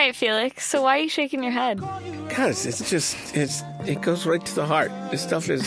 right, Felix. So why are you shaking your head? Because it goes right to the heart. This stuff is,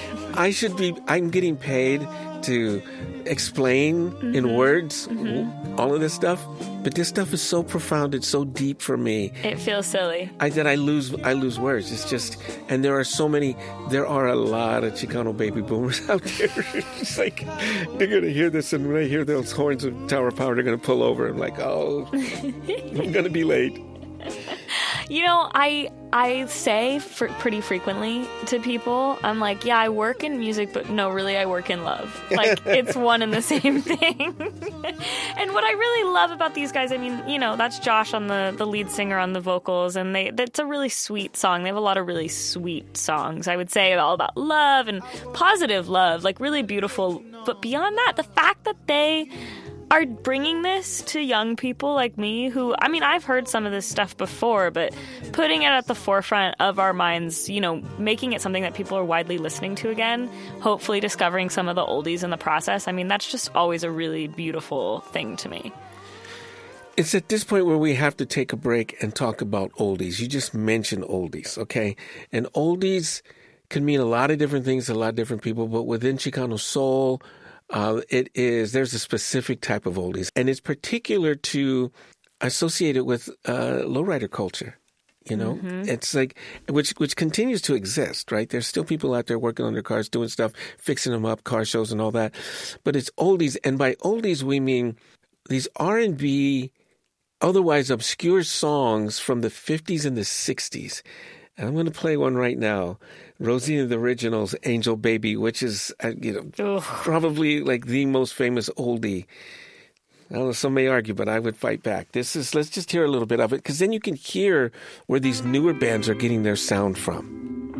I'm getting paid to explain in words all of this stuff, but this stuff is so profound, it's so deep for me. It feels silly. I lose words. It's just, and there are a lot of Chicano baby boomers out there. It's like, they're going to hear this, and when they hear those horns of Tower Power, they're going to pull over. I'm like, oh, I'm going to be late. You know, I say pretty frequently to people, I'm like, yeah, I work in music, but no, really, I work in love. Like, it's one and the same thing. And what I really love about these guys, I mean, you know, that's Josh on the lead singer on the vocals, and that's a really sweet song. They have a lot of really sweet songs, I would say, all about love and positive love, like really beautiful. But beyond that, the fact that they are bringing this to young people like me who, I mean, I've heard some of this stuff before, but putting it at the forefront of our minds, you know, making it something that people are widely listening to again, hopefully discovering some of the oldies in the process. I mean, that's just always a really beautiful thing to me. It's at this point where we have to take a break and talk about oldies. You just mentioned oldies, okay? And oldies can mean a lot of different things to a lot of different people, but within Chicano soul, there's a specific type of oldies, and it's particular to associated with lowrider culture. You know, it's like, which continues to exist, right? There's still people out there working on their cars, doing stuff, fixing them up, car shows and all that. But it's oldies, and by oldies we mean these R&B, otherwise obscure songs from the 50s and the 60s. And I'm going to play one right now. Rosie and the Originals, Angel Baby, which is, probably like the most famous oldie. I don't know, some may argue, but I would fight back. Let's just hear a little bit of it, because then you can hear where these newer bands are getting their sound from.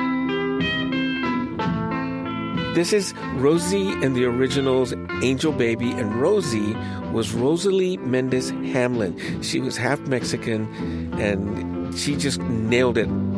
This is Rosie and the Originals, Angel Baby, and Rosie was Rosalie Mendez Hamlin. She was half Mexican, and she just nailed it